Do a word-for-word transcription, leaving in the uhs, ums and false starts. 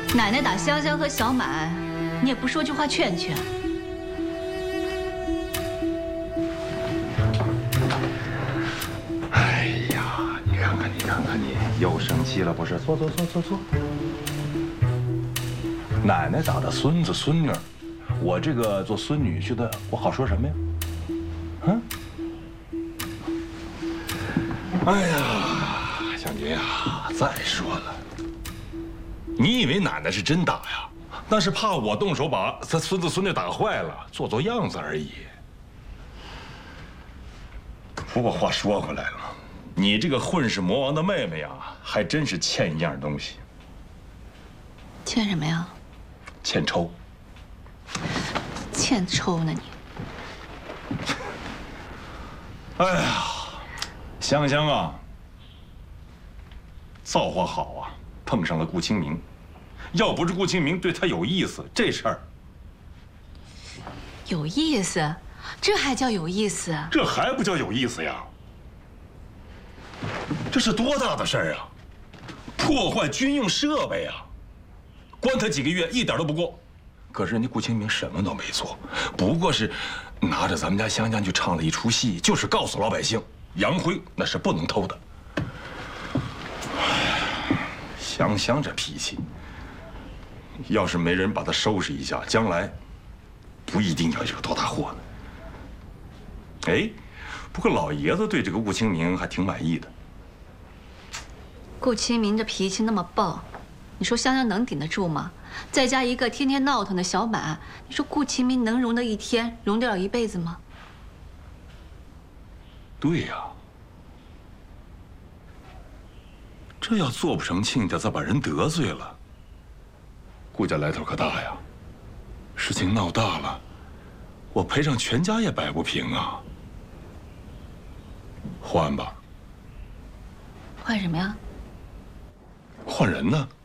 奶奶打香香和小满，你也不说句话劝劝。 哎呀，你看看你，看看你，又生气了不是？坐坐坐坐坐。奶奶打的孙子孙女，我这个做孙女婿的，我好说什么呀？嗯？哎呀，湘君呀，再说了，你以为奶奶是真打呀？那是怕我动手把他孙子孙女打坏了，做做样子而已。不过话说回来了，你这个混世魔王的妹妹呀，还真是欠一样东西。 欠什么呀？ 欠抽。 欠抽呢你？ 哎呀，香香啊，造化好啊，碰上了顾清明。要不是顾清明对她有意思，这事儿有意思，这还叫有意思？ 这还不叫有意思呀？这是多大的事儿啊！破坏军用设备啊！关他几个月一点都不过。可是人家顾清明什么都没做，不过是拿着咱们家香香去唱了一出戏，就是告诉老百姓，洋灰那是不能偷的。香香这脾气，要是没人把他收拾一下，将来不一定要惹多大祸呢。哎，不过老爷子对这个顾清明还挺满意的。 顾清明这脾气那么暴，你说香香能顶得住吗？再加一个天天闹腾的小满，你说顾清明能容得一天，容得了一辈子吗？ 对呀，这要做不成亲家，再把人得罪了，顾家来头可大呀。事情闹大了，我赔上全家也摆不平啊。换吧。 换什么呀？ 换人呢？